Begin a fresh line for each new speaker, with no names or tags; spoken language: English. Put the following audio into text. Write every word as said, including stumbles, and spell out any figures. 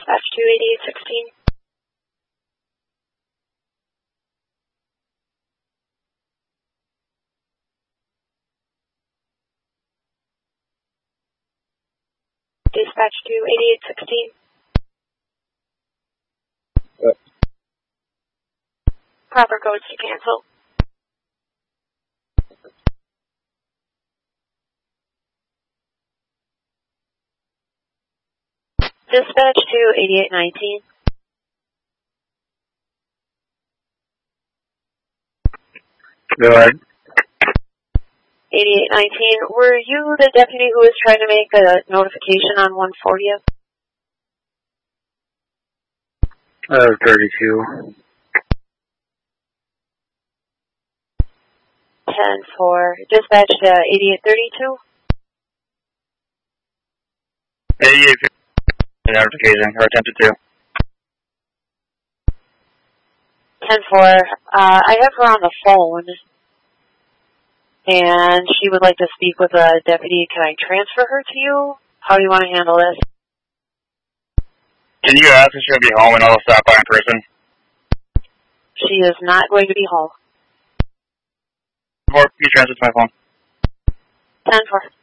Dispatch two eighty-eight sixteen. Dispatch two eighty-eight sixteen.
What?
Proper codes to cancel. Dispatch two eighty-eight nineteen.
Go ahead.
eighty-eight nineteen, were you the deputy who was trying to make a notification on one fortieth?
Uh, thirty-two.
ten four. Dispatch to eighty-eight thirty-two.
eighty-eight notification, or attempted to.
ten four. Uh, I have her on the phone, and she would like to speak with a deputy. Can I transfer her to you? How do you want to handle this?
Can you ask if she'll be home and I'll stop by in person?
She is not going to be home.
Or you transfer to my phone.
ten four.